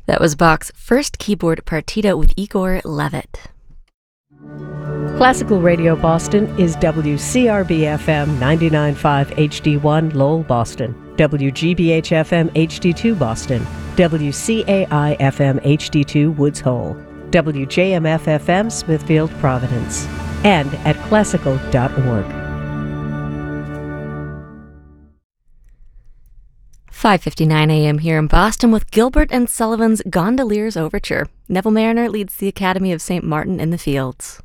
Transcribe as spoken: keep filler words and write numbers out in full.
That was Bach's first keyboard partita with Igor Levit. Classical Radio Boston is W C R B F M ninety-nine point five H D one Lowell, Boston, W G B H F M H D two Boston, W C A I F M H D two Woods Hole, W J M F F M Smithfield, Providence, and at classical dot org. five fifty-nine a.m. here in Boston with Gilbert and Sullivan's Gondoliers Overture. Neville Mariner leads the Academy of Saint Martin in the Fields.